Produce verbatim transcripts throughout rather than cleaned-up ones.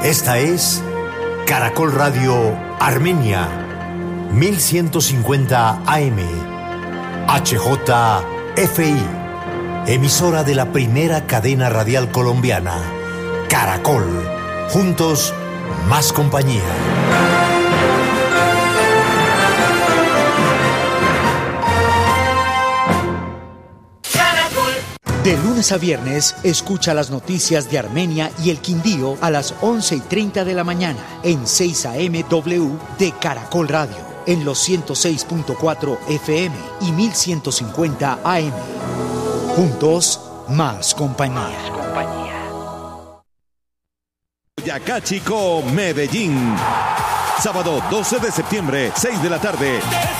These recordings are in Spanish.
Esta es Caracol Radio Armenia, mil ciento cincuenta A M, H J F I, emisora de la primera cadena radial colombiana, Caracol. Juntos, más compañía. De lunes a viernes, escucha las noticias de Armenia y el Quindío a las once y treinta de la mañana en seis A M W de Caracol Radio, en los ciento seis punto cuatro F M y mil ciento cincuenta A M. Juntos, más compañía. Más compañía. Boyacá Chico, Medellín. Sábado doce de septiembre, seis de la tarde.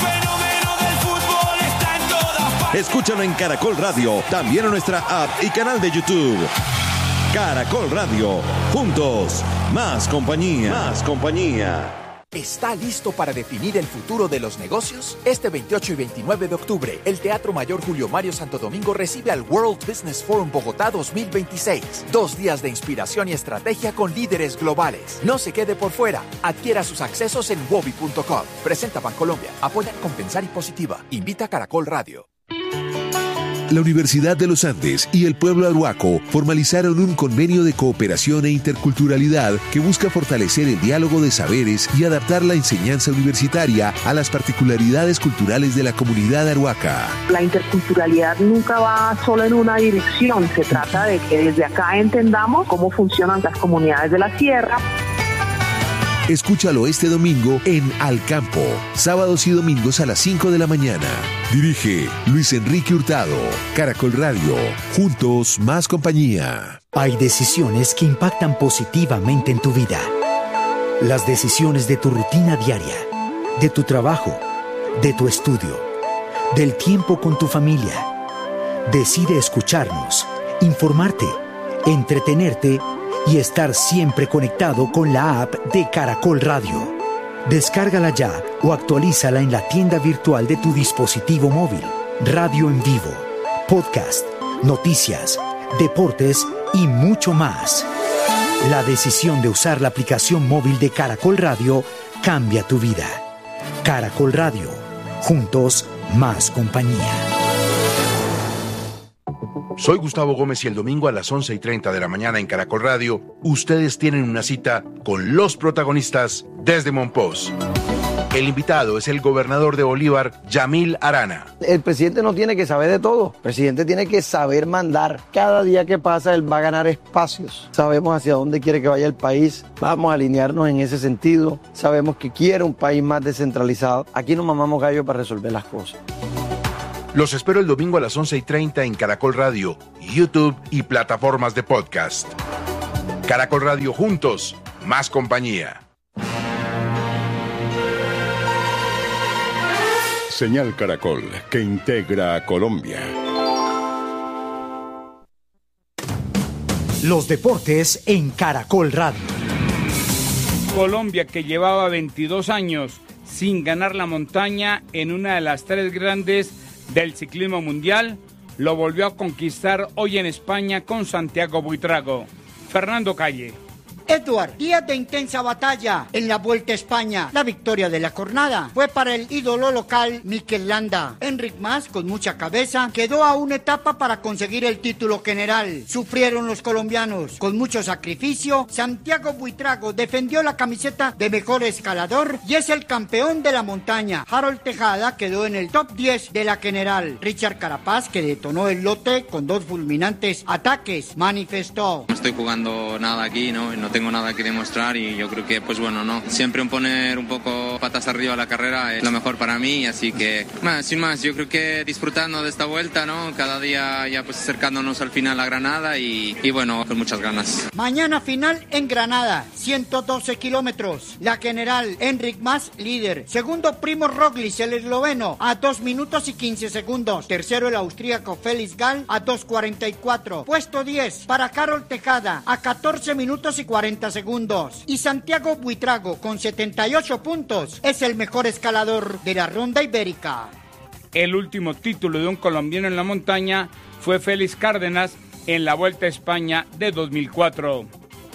Escúchalo en Caracol Radio, también en nuestra app y canal de YouTube. Caracol Radio, juntos, más compañía. Más compañía. ¿Está listo para definir el futuro de los negocios? Este veintiocho y veintinueve de octubre, el Teatro Mayor Julio Mario Santo Domingo recibe al World Business Forum Bogotá dos mil veintiséis. Dos días de inspiración y estrategia con líderes globales. No se quede por fuera. Adquiera sus accesos en wobi punto com. Presenta Bancolombia. Apoya Compensar y Positiva. Invita a Caracol Radio. La Universidad de los Andes y el pueblo arhuaco formalizaron un convenio de cooperación e interculturalidad que busca fortalecer el diálogo de saberes y adaptar la enseñanza universitaria a las particularidades culturales de la comunidad arhuaca. La interculturalidad nunca va solo en una dirección, se trata de que desde acá entendamos cómo funcionan las comunidades de la sierra. Escúchalo este domingo en Al Campo, sábados y domingos a las cinco de la mañana. Dirige Luis Enrique Hurtado. Caracol Radio, juntos más compañía. Hay decisiones que impactan positivamente en tu vida. Las decisiones de tu rutina diaria, de tu trabajo, de tu estudio, del tiempo con tu familia. Decide escucharnos, informarte, entretenerte y estar siempre conectado con la app de Caracol Radio. Descárgala ya o actualízala en la tienda virtual de tu dispositivo móvil. Radio en vivo, podcast, noticias, deportes y mucho más. La decisión de usar la aplicación móvil de Caracol Radio cambia tu vida. Caracol Radio, juntos más compañía. Soy Gustavo Gómez y el domingo a las once y treinta de la mañana en Caracol Radio, ustedes tienen una cita con los protagonistas desde Monpós. El invitado es el gobernador de Bolívar, Yamil Arana. El presidente no tiene que saber de todo. El presidente tiene que saber mandar. Cada día que pasa, él va a ganar espacios. Sabemos hacia dónde quiere que vaya el país. Vamos a alinearnos en ese sentido. Sabemos que quiere un país más descentralizado. Aquí no mamamos gallo para resolver las cosas. Los espero el domingo a las once y treinta en Caracol Radio, YouTube y plataformas de podcast. Caracol Radio, juntos, más compañía. Señal Caracol, que integra a Colombia. Los deportes en Caracol Radio. Colombia, que llevaba veintidós años sin ganar la montaña en una de las tres grandes del ciclismo mundial, lo volvió a conquistar hoy en España con Santiago Buitrago. Fernando Calle. Edward, días de intensa batalla en la Vuelta a España. La victoria de la jornada fue para el ídolo local Mikel Landa. Enric Mas, con mucha cabeza, quedó a una etapa para conseguir el título general. Sufrieron los colombianos. Con mucho sacrificio, Santiago Buitrago defendió la camiseta de mejor escalador y es el campeón de la montaña. Harold Tejada quedó en el top diez de la general. Richard Carapaz, que detonó el lote con dos fulminantes ataques, manifestó: No estoy jugando nada aquí, ¿no? No tengo nada que demostrar y yo creo que, pues bueno, no. Siempre un poner un poco patas arriba a la carrera es lo mejor para mí, así que, más, sin más, yo creo que disfrutando de esta vuelta, ¿no? Cada día ya pues acercándonos al final a Granada y, y bueno, con muchas ganas. Mañana final en Granada, ciento doce kilómetros. La general, Enric Mas, líder. Segundo, Primo Roglic, el esloveno, a dos minutos y quince segundos. Tercero, el austríaco Felix Gall, a dos cuarenta y cuatro. Puesto diez para Harold Tejada, a catorce minutos y cuarenta segundos. Y Santiago Buitrago, con setenta y ocho puntos, es el mejor escalador de la Ronda Ibérica. El último título de un colombiano en la montaña fue Félix Cárdenas en la Vuelta a España de dos mil cuatro.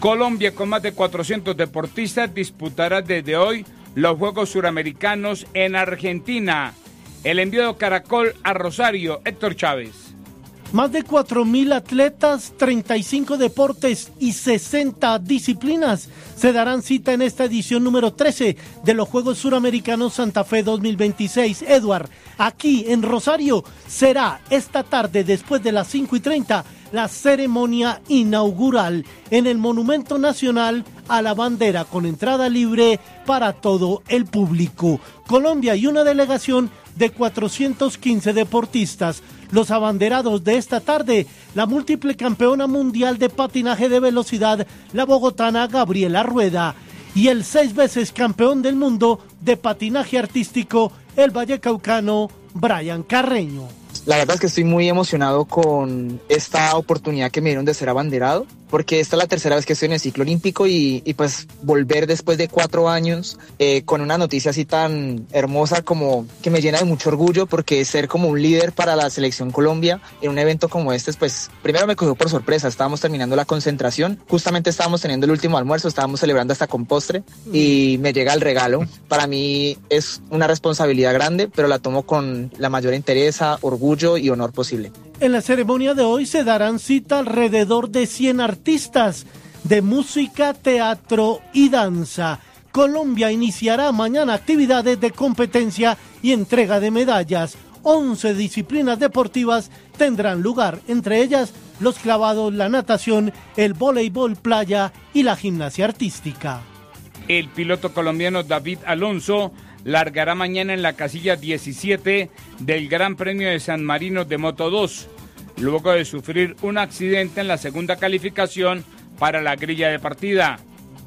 Colombia, con más de cuatrocientos deportistas, disputará desde hoy los Juegos Suramericanos en Argentina. El envío de Caracol a Rosario, Héctor Chávez. Más de cuatro mil atletas, treinta y cinco deportes y sesenta disciplinas se darán cita en esta edición número trece de los Juegos Suramericanos Santa Fe dos mil veintiséis. Eduard, aquí en Rosario será esta tarde, después de las cinco y treinta, la ceremonia inaugural en el Monumento Nacional a la Bandera, con entrada libre para todo el público. Colombia y una delegación de cuatrocientos quince deportistas. Los abanderados de esta tarde, la múltiple campeona mundial de patinaje de velocidad, la bogotana Gabriela Rueda, y el seis veces campeón del mundo de patinaje artístico, el vallecaucano Brian Carreño. La verdad es que estoy muy emocionado con esta oportunidad que me dieron de ser abanderado, porque esta es la tercera vez que estoy en el ciclo olímpico y, y pues volver después de cuatro años eh, con una noticia así tan hermosa, como que me llena de mucho orgullo, porque ser como un líder para la selección Colombia en un evento como este, pues primero me cogió por sorpresa. Estábamos terminando la concentración, justamente estábamos teniendo el último almuerzo, estábamos celebrando hasta con postre y me llega el regalo. Para mí es una responsabilidad grande, pero la tomo con la mayor entereza, orgullo y honor posible. En la ceremonia de hoy se darán cita alrededor de cien artistas de música, teatro y danza. Colombia iniciará mañana actividades de competencia y entrega de medallas. once disciplinas deportivas tendrán lugar, entre ellas los clavados, la natación, el voleibol playa y la gimnasia artística. El piloto colombiano David Alonso largará mañana en la casilla diecisiete del Gran Premio de San Marino de Moto dos, luego de sufrir un accidente en la segunda calificación para la grilla de partida.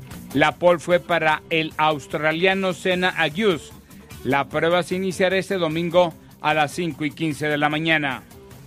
La pole fue para el australiano Senna Agius. La prueba se iniciará este domingo a las cinco y quince de la mañana.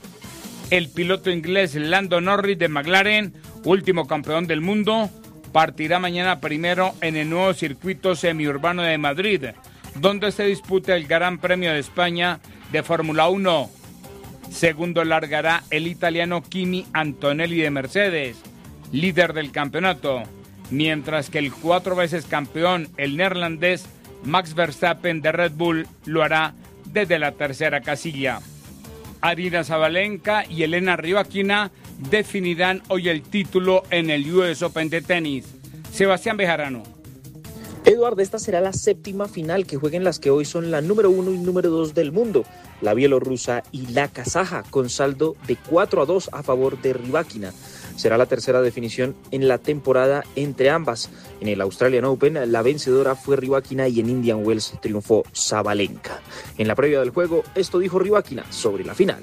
El piloto inglés Lando Norris de McLaren, último campeón del mundo, partirá mañana primero en el nuevo circuito semiurbano de Madrid, donde se disputa el Gran Premio de España de Fórmula uno. Segundo largará el italiano Kimi Antonelli de Mercedes, líder del campeonato, mientras que el cuatro veces campeón, el neerlandés Max Verstappen de Red Bull, lo hará desde la tercera casilla. Aryna Sabalenka y Elena Rybakina definirán hoy el título en el U S Open de tenis. Sebastián Bejarano. Eduardo, esta será la séptima final que jueguen las que hoy son la número uno y número dos del mundo, la bielorrusa y la kazaja, con saldo de cuatro a dos a favor de Rybakina. Será la tercera definición en la temporada entre ambas. En el Australian Open, la vencedora fue Rybakina y en Indian Wells triunfó Sabalenka. En la previa del juego, esto dijo Rybakina sobre la final.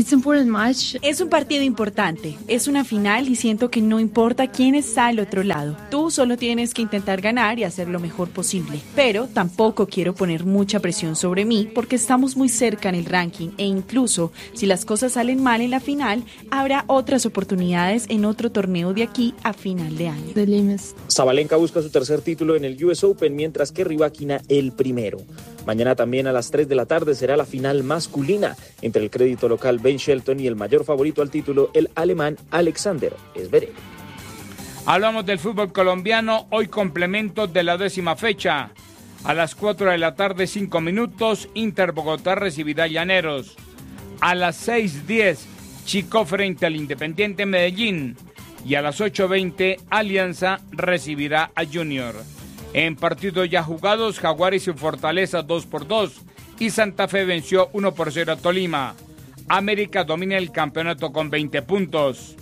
Es un partido importante, es una final y siento que no importa quién está al otro lado. Tú solo tienes que intentar ganar y hacer lo mejor posible. Pero tampoco quiero poner mucha presión sobre mí porque estamos muy cerca en el ranking e incluso si las cosas salen mal en la final, habrá otras oportunidades en otro torneo de aquí a final de año. Sabalenka busca su tercer título en el U S Open, mientras que Rybakina el primero. Mañana también a las tres de la tarde será la final masculina entre el crédito local Ben Shelton y el mayor favorito al título, el alemán Alexander Zverev. Hablamos del fútbol colombiano, hoy complemento de la décima fecha. A las cuatro de la tarde, cinco minutos, Inter Bogotá recibirá a Llaneros. A las seis diez, Chico frente al Independiente Medellín. Y a las ocho veinte, Alianza recibirá a Junior. En partidos ya jugados, Jaguares y Fortaleza dos por dos y Santa Fe venció uno por cero a Tolima. América domina el campeonato con veinte puntos.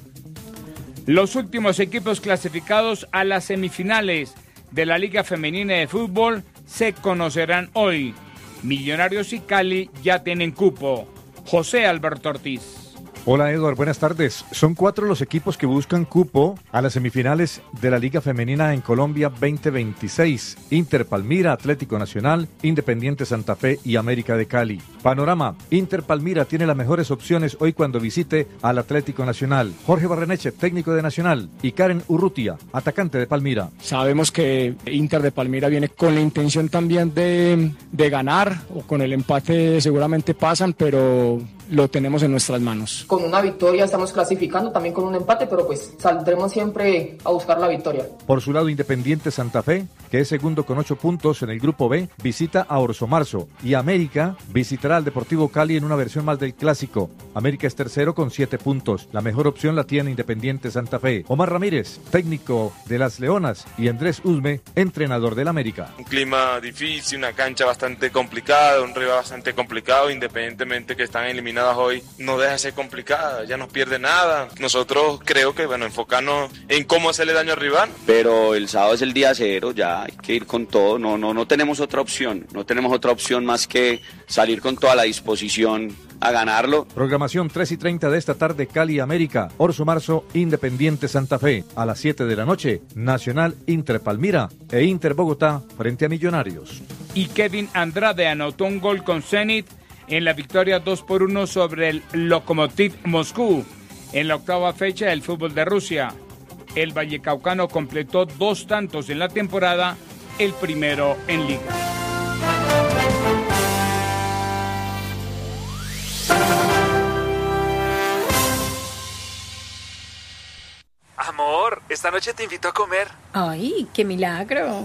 Los últimos equipos clasificados a las semifinales de la Liga Femenina de Fútbol se conocerán hoy. Millonarios y Cali ya tienen cupo. José Alberto Ortiz. Hola Eduardo, buenas tardes. Son cuatro los equipos que buscan cupo a las semifinales de la Liga Femenina en Colombia veinte veintiséis. Inter Palmira, Atlético Nacional, Independiente Santa Fe y América de Cali. Panorama: Inter Palmira tiene las mejores opciones hoy cuando visite al Atlético Nacional. Jorge Barreneche, técnico de Nacional, y Karen Urrutia, atacante de Palmira. Sabemos que Inter de Palmira viene con la intención también de, de ganar, o con el empate seguramente pasan, pero lo tenemos en nuestras manos. Con una victoria estamos clasificando, también con un empate, pero pues saldremos siempre a buscar la victoria. Por su lado, Independiente Santa Fe, que es segundo con ocho puntos en el grupo B, visita a Orso Marzo, y América visitará al Deportivo Cali en una versión más del clásico. América es tercero con siete puntos. La mejor opción la tiene Independiente Santa Fe. Omar Ramírez, técnico de las Leonas, y Andrés Usme, entrenador del América. Un clima difícil, una cancha bastante complicada, un rival bastante complicado, independientemente que están eliminadas hoy, no deja de ser complicada, ya no pierde nada. Nosotros creo que, bueno, enfocarnos en cómo hacerle daño al rival. Pero el sábado es el día cero, ya hay que ir con todo, no, no, no tenemos otra opción, no tenemos otra opción más que salir con toda la disposición a ganarlo. Programación tres y treinta de esta tarde, Cali América, Orso Marzo, Independiente Santa Fe. A las siete de la noche, Nacional Inter Palmira e Inter Bogotá frente a Millonarios. Y Kevin Andrade anotó un gol con Zenit en la victoria dos por uno sobre el Lokomotiv Moscú en la octava fecha del fútbol de Rusia. El vallecaucano completó dos tantos en la temporada, el primero en liga. Amor, esta noche te invito a comer. Ay, qué milagro.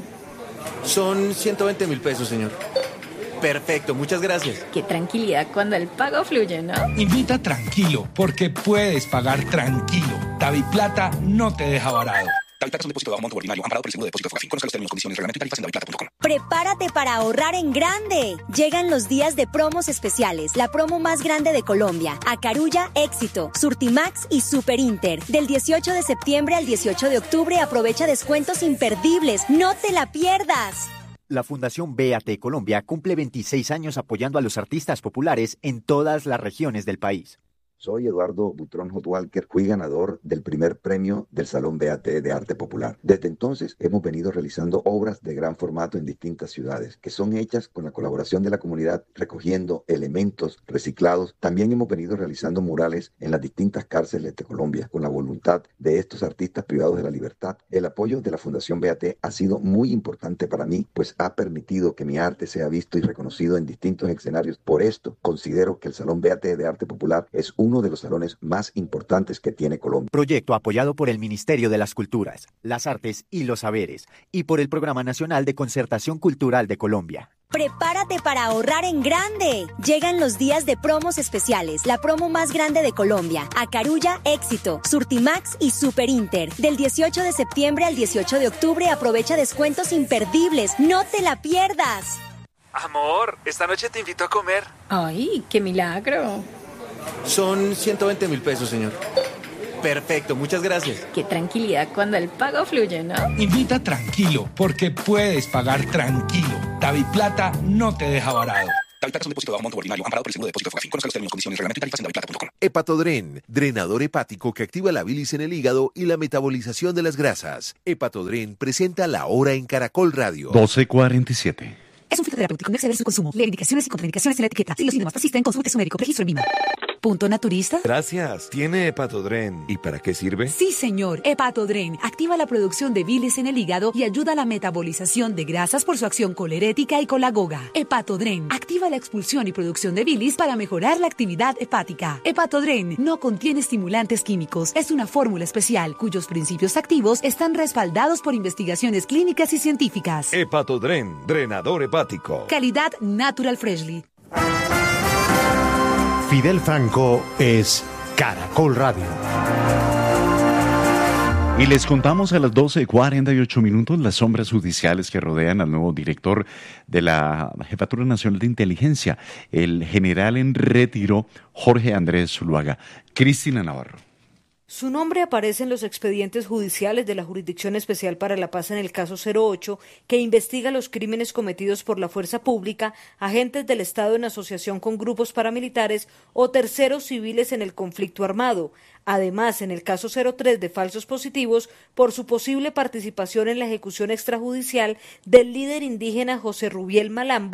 Son ciento veinte mil pesos, señor. Perfecto, muchas gracias. Qué tranquilidad cuando el pago fluye, ¿no? Invita tranquilo, porque puedes pagar tranquilo. DaviPlata no te deja varado. DaviPlata es un depósito de bajo monto ordinario, amparado por el seguro de depósito Fogafín. Conozca los términos, condiciones, reglamento y tarifas en daviplata punto com. Prepárate para ahorrar en grande. Llegan los días de promos especiales, la promo más grande de Colombia. Acarulla, Éxito, Surtimax y Super Inter. Del dieciocho de septiembre al dieciocho de octubre aprovecha descuentos imperdibles. ¡No te la pierdas! La Fundación B A T Colombia cumple veintiséis años apoyando a los artistas populares en todas las regiones del país. Soy Eduardo Butrón Hot Walker, fui ganador del primer premio del Salón B A T de Arte Popular. Desde entonces hemos venido realizando obras de gran formato en distintas ciudades, que son hechas con la colaboración de la comunidad, recogiendo elementos reciclados. También hemos venido realizando murales en las distintas cárceles de Colombia, con la voluntad de estos artistas privados de la libertad. El apoyo de la Fundación B A T ha sido muy importante para mí, pues ha permitido que mi arte sea visto y reconocido en distintos escenarios. Por esto, considero que el Salón B A T de Arte Popular es un uno de los salones más importantes que tiene Colombia. Proyecto apoyado por el Ministerio de las Culturas, las Artes y los Saberes y por el Programa Nacional de Concertación Cultural de Colombia. Prepárate para ahorrar en grande. Llegan los días de promos especiales, la promo más grande de Colombia. Acarulla, Éxito, Surtimax y Super Inter. Del dieciocho de septiembre al dieciocho de octubre aprovecha descuentos imperdibles. ¡No te la pierdas! Amor, esta noche te invito a comer. Ay, qué milagro. Son ciento veinte mil pesos, señor. Perfecto, muchas gracias. Qué tranquilidad cuando el pago fluye, ¿no? Invita tranquilo, porque puedes pagar tranquilo. DaviPlata no te deja varado. DaviPlata es un depósito de bajo monto ordinario, amparado por el seguro de depósito Fogafín. Conozca los términos, condiciones, reglamento y tarifas en daviplata punto com. Hepatodren, drenador hepático que activa la bilis en el hígado y la metabolización de las grasas. Hepatodren presenta La Hora en Caracol Radio. doce cuarenta y siete. Es un fitoterapéutico, no exceder su consumo. Leer indicaciones y contraindicaciones en la etiqueta. Si los síntomas persisten, consulte su médico. Registro en Vima. ¿Punto naturista? Gracias. ¿Tiene Hepatodren? ¿Y para qué sirve? Sí, señor. Hepatodren activa la producción de bilis en el hígado y ayuda a la metabolización de grasas por su acción colerética y colagoga. Hepatodren activa la expulsión y producción de bilis para mejorar la actividad hepática. Hepatodren no contiene estimulantes químicos. Es una fórmula especial cuyos principios activos están respaldados por investigaciones clínicas y científicas. Hepatodren, drenador hepático. Calidad Natural Freshly. Fidel Franco es Caracol Radio. Y les contamos a las doce cuarenta y ocho minutos las sombras judiciales que rodean al nuevo director de la Jefatura Nacional de Inteligencia, el general en retiro Jorge Andrés Zuluaga. Cristina Navarro. Su nombre aparece en los expedientes judiciales de la Jurisdicción Especial para la Paz en el caso cero ocho, que investiga los crímenes cometidos por la fuerza pública, agentes del Estado en asociación con grupos paramilitares o terceros civiles en el conflicto armado. Además, en el caso cero tres de falsos positivos, por su posible participación en la ejecución extrajudicial del líder indígena José Rubiel Malambo,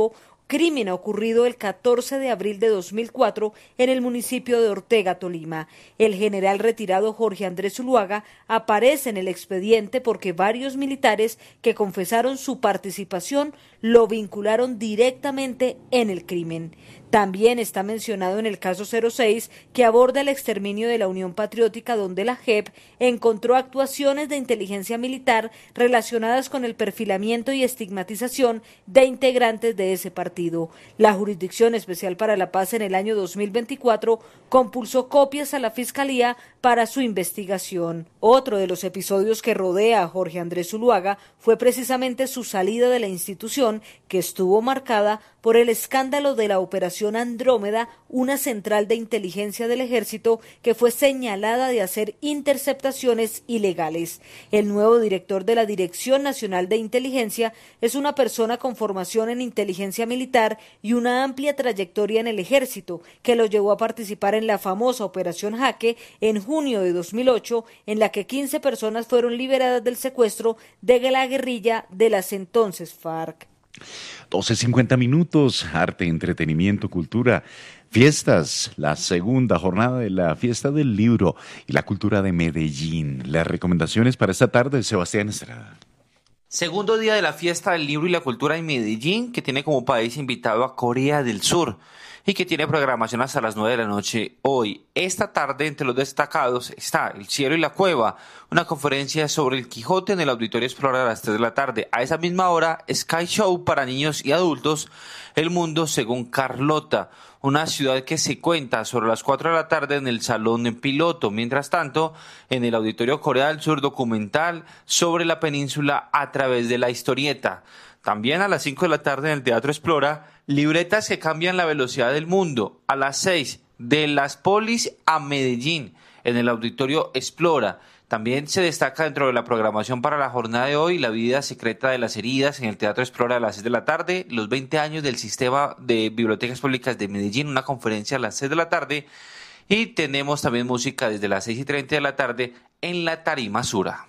crimen ocurrido el catorce de abril de dos mil cuatro en el municipio de Ortega, Tolima. El general retirado Jorge Andrés Zuluaga aparece en el expediente porque varios militares que confesaron su participación lo vincularon directamente en el crimen. También está mencionado en el caso cero seis, que aborda el exterminio de la Unión Patriótica, donde la J E P encontró actuaciones de inteligencia militar relacionadas con el perfilamiento y estigmatización de integrantes de ese partido. La Jurisdicción Especial para la Paz en el año dos mil veinticuatro compulsó copias a la Fiscalía para su investigación. Otro de los episodios que rodea a Jorge Andrés Zuluaga fue precisamente su salida de la institución, que estuvo marcada por el escándalo de la Operación Andrómeda, una central de inteligencia del Ejército que fue señalada de hacer interceptaciones ilegales. El nuevo director de la Dirección Nacional de Inteligencia es una persona con formación en inteligencia militar y una amplia trayectoria en el Ejército, que lo llevó a participar en la famosa Operación Jaque en junio de dos mil ocho, en la que quince personas fueron liberadas del secuestro de la guerrilla de las entonces FARC. doce cincuenta minutos, arte, entretenimiento, cultura, fiestas, la segunda jornada de la Fiesta del Libro y la Cultura de Medellín. Las recomendaciones para esta tarde, Sebastián Estrada. Segundo día de la Fiesta del Libro y la Cultura en Medellín, que tiene como país invitado a Corea del Sur y que tiene programación hasta las nueve de la noche hoy. Esta tarde, entre los destacados, está El Cielo y la Cueva, una conferencia sobre el Quijote en el Auditorio Explora a las tres de la tarde. A esa misma hora, Sky Show para niños y adultos, El Mundo según Carlota, una ciudad que se cuenta sobre las cuatro de la tarde en el Salón en Piloto. Mientras tanto, en el Auditorio Corea del Sur, documental sobre la península a través de la historieta. También a las cinco de la tarde en el Teatro Explora, libretas que cambian la velocidad del mundo. A las seis, de Las Polis a Medellín, en el Auditorio Explora. También se destaca dentro de la programación para la jornada de hoy La vida secreta de las heridas en el Teatro Explora a las seis de la tarde, los veinte años del Sistema de Bibliotecas Públicas de Medellín, una conferencia a las seis de la tarde, y tenemos también música desde las seis y treinta de la tarde en la Tarima Sura.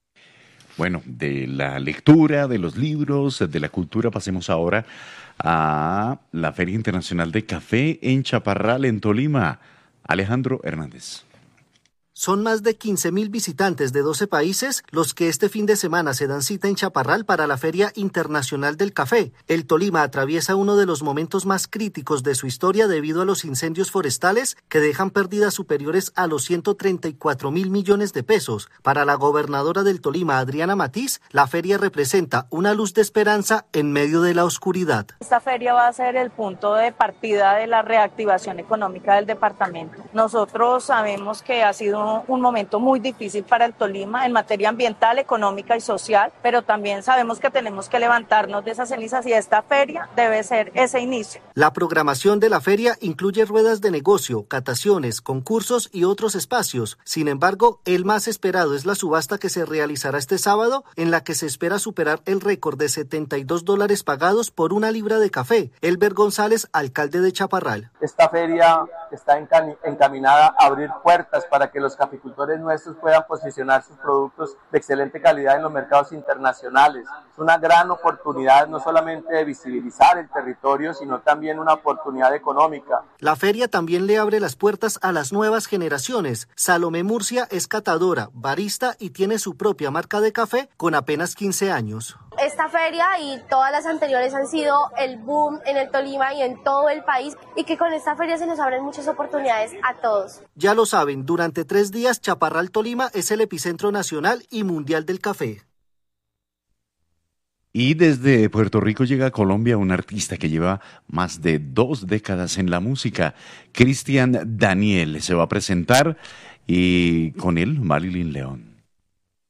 Bueno, de la lectura, de los libros, de la cultura, pasemos ahora a la Feria Internacional de Café en Chaparral, en Tolima. Alejandro Hernández. Son más de quince mil visitantes de doce países los que este fin de semana se dan cita en Chaparral para la Feria Internacional del Café. El Tolima atraviesa uno de los momentos más críticos de su historia debido a los incendios forestales que dejan pérdidas superiores a los ciento treinta y cuatro mil millones de pesos. Para la gobernadora del Tolima, Adriana Matiz, la feria representa una luz de esperanza en medio de la oscuridad. Esta feria va a ser el punto de partida de la reactivación económica del departamento. Nosotros sabemos que ha sido un momento muy difícil para el Tolima en materia ambiental, económica y social, pero también sabemos que tenemos que levantarnos de esas cenizas y esta feria debe ser ese inicio. La programación de la feria incluye ruedas de negocio, cataciones, concursos y otros espacios. Sin embargo, el más esperado es la subasta que se realizará este sábado, en la que se espera superar el récord de setenta y dos dólares pagados por una libra de café. Elber González, alcalde de Chaparral. Esta feria está encaminada a abrir puertas para que los caficultores nuestros puedan posicionar sus productos de excelente calidad en los mercados internacionales. Es una gran oportunidad no solamente de visibilizar el territorio, sino también una oportunidad económica. La feria también le abre las puertas a las nuevas generaciones. Salomé Murcia es catadora, barista y tiene su propia marca de café con apenas quince años. Esta feria y todas las anteriores han sido el boom en el Tolima y en todo el país, y que con esta feria se nos abren muchas oportunidades a todos. Ya lo saben, durante tres días Chaparral Tolima es el epicentro nacional y mundial del café. Y desde Puerto Rico llega a Colombia un artista que lleva más de dos décadas en la música. Cristian Daniel se va a presentar y con él Marilyn León.